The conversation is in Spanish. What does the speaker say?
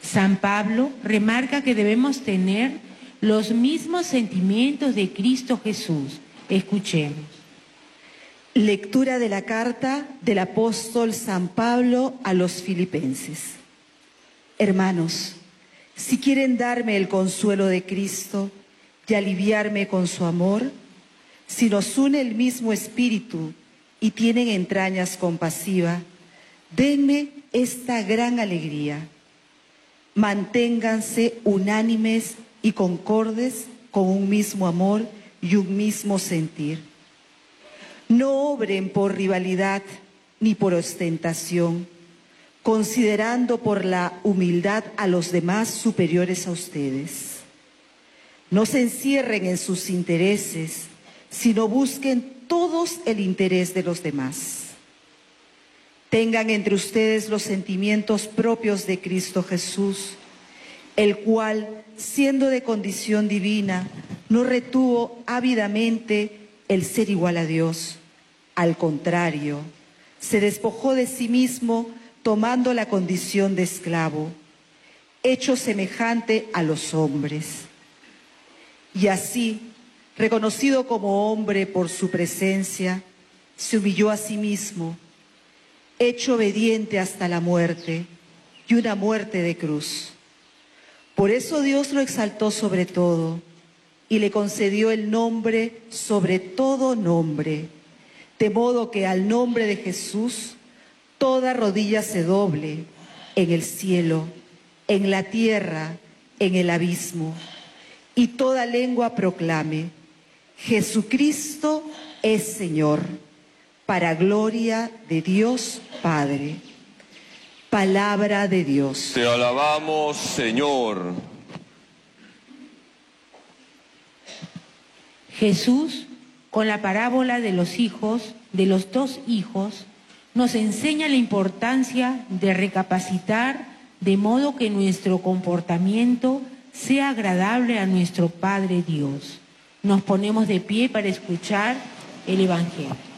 San Pablo remarca que debemos tener los mismos sentimientos de Cristo Jesús. Escuchemos. Lectura de la carta del apóstol San Pablo a los Filipenses. Hermanos, si quieren darme el consuelo de Cristo y aliviarme con su amor, si nos une el mismo espíritu y tienen entrañas compasivas, denme esta gran alegría. Manténganse unánimes y concordes con un mismo amor y un mismo sentir. No obren por rivalidad ni por ostentación, considerando por la humildad a los demás superiores a ustedes. No se encierren en sus intereses, sino busquen todos el interés de los demás. Tengan entre ustedes los sentimientos propios de Cristo Jesús, el cual, siendo de condición divina, no retuvo ávidamente el ser igual a Dios. Al contrario, se despojó de sí mismo tomando la condición de esclavo, hecho semejante a los hombres. Y así, reconocido como hombre por su presencia, se humilló a sí mismo, hecho obediente hasta la muerte, y una muerte de cruz. Por eso Dios lo exaltó sobre todo, y le concedió el nombre sobre todo nombre, de modo que al nombre de Jesús toda rodilla se doble, en el cielo, en la tierra, en el abismo, y toda lengua proclame: Jesucristo es Señor, para gloria de Dios Padre. Palabra de Dios. Te alabamos, Señor. Jesús, con la parábola de los dos hijos, nos enseña la importancia de recapacitar de modo que nuestro comportamiento sea agradable a nuestro Padre Dios. Nos ponemos de pie para escuchar el Evangelio.